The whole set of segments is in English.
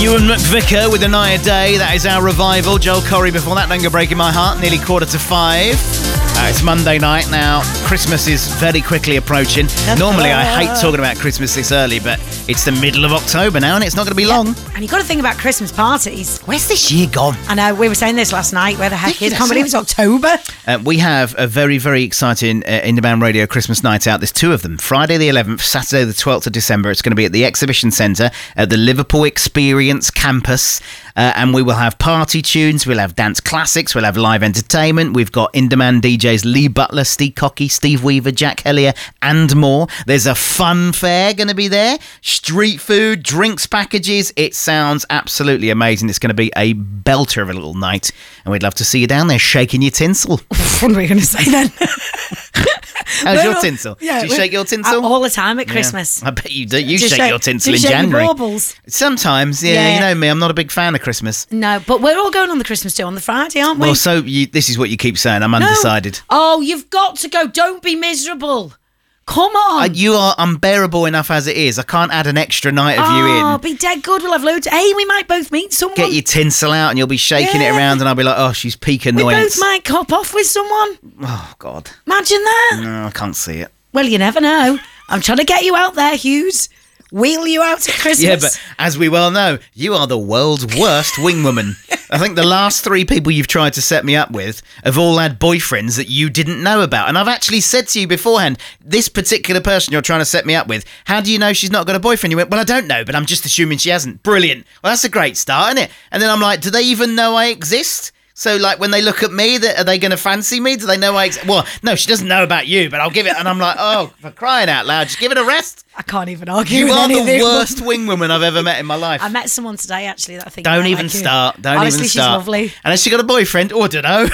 Ewan McVicker with Anaya Day. That is our revival. Joel Corry before that. Don't Go Breaking My Heart. Nearly 5:15. It's Monday night now. Christmas is very quickly approaching. Normally I hate talking about Christmas this early, but it's the middle of October now and it's not going to be long. And you've got to think about Christmas parties. Where's this year gone? I know, we were saying this last night. Where the heck is? Can't believe it's October. We have a very, very exciting In-Demand Radio Christmas night out. There's two of them. Friday the 11th, Saturday the 12th of December. It's going to be at the Exhibition Centre at the Liverpool Experience Campus. And we will have party tunes, we'll have dance classics, we'll have live entertainment. We've got in-demand DJs Lee Butler, Steve Cocky, Steve Weaver, Jack Hellier, and more. There's a fun fair going to be there. Street food, drinks packages. It sounds absolutely amazing. It's going to be a belter of a little night. And we'd love to see you down there shaking your tinsel. What are we going to say then? How's your tinsel? Yeah, do you shake your tinsel? All the time at Christmas. I bet you do. You shake your tinsel in shake January. Your baubles? Sometimes, yeah. You know me, I'm not a big fan of Christmas. No, but we're all going on the Christmas do on the Friday, aren't we? Well, so this is what you keep saying. I'm undecided. Oh, you've got to go. Don't be miserable. Come on. You are unbearable enough as it is. I can't add an extra night of you in. Oh, be dead good. We'll have loads. Hey, we might both meet someone. Get your tinsel out and you'll be shaking it around and I'll be like, oh, she's peak annoyance. We both might cop off with someone. Oh, God. Imagine that. No, I can't see it. Well, you never know. I'm trying to get you out there, Hughes. Wheel you out at Christmas. Yeah, but as we well know, you are the world's worst wing woman. I think the last 3 people you've tried to set me up with have all had boyfriends that you didn't know about. And I've actually said to you beforehand, this particular person you're trying to set me up with, how do you know she's not got a boyfriend? You went, well, I don't know, but I'm just assuming she hasn't. Brilliant. Well, that's a great start, isn't it? And then I'm like, do they even know I exist? So, like, when they look at me, are they going to fancy me? Do they know I exist? Well, no, she doesn't know about you, but I'll give it. And I'm like, oh, for crying out loud, just give it a rest. I can't even argue You with are anything. the worst wing woman I've ever met in my life. I met someone today, actually, that I think... Don't might even like you. start. Don't Honestly, even start. she's lovely. Unless she got a boyfriend. Oh, I don't know.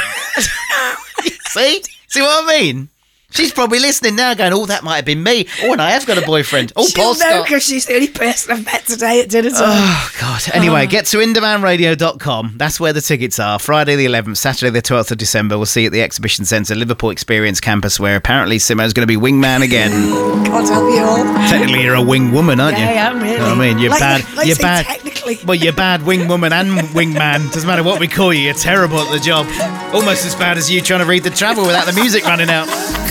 See what I mean? She's probably listening now going, oh, that might have been me. Oh, and I have got a boyfriend. Oh, She'll Paul know Scott. because she's the only person I've met today at dinner time. Oh, God. Anyway, get to indemandradio.com. That's where the tickets are. Friday the 11th, Saturday the 12th of December. We'll see you at the Exhibition Centre, Liverpool Experience Campus, where apparently Simo's going to be wingman again. God help you all. Technically, you're a wing woman, aren't you? Yeah, I am, really. You know what I mean? You're bad. You're bad. Technically. Well, you're bad wing woman and wingman. Doesn't matter what we call you. You're terrible at the job. Almost as bad as you trying to read the travel without the music running out.